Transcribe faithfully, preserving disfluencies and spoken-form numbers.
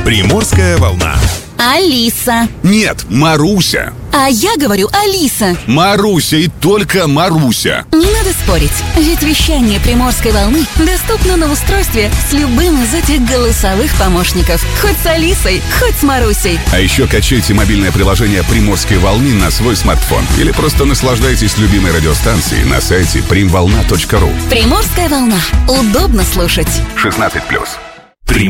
Приморская волна. Алиса. Нет, Маруся. А я говорю Алиса. Маруся и только Маруся. Не надо спорить, ведь вещание Приморской волны доступно на устройстве с любым из этих голосовых помощников. Хоть с Алисой, хоть с Марусей. А еще качайте мобильное приложение Приморской волны на свой смартфон. Или просто наслаждайтесь любимой радиостанцией на сайте примволна точка ру. Приморская волна. Удобно слушать. шестнадцать плюс.